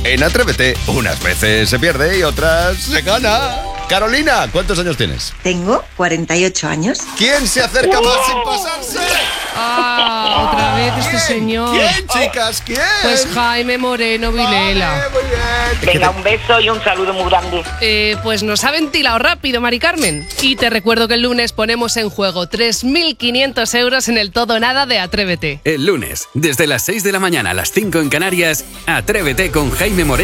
En Atrévete, unas veces se pierde y otras se gana. Carolina, ¿cuántos años tienes? Tengo 48 años. ¿Quién se acerca más sin pasarse? Otra vez este señor. ¿Quién, chicas? ¿Quién? Pues Jaime Moreno Vilela. Vale, muy bien. Venga, un beso y un saludo muy grande. Pues nos ha ventilado rápido, Mari Carmen. Y te recuerdo que el lunes ponemos en juego 3.500 euros en el todo o nada de Atrévete. El lunes, desde las 6 de la mañana a las 5 en Canarias, Atrévete con Jaime Moreno.